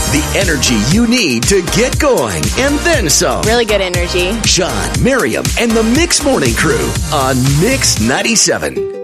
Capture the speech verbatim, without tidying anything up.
The energy you need to get going and then some. Really good energy. Sean, Miriam, and the Mix Morning Crew on Mix ninety-seven.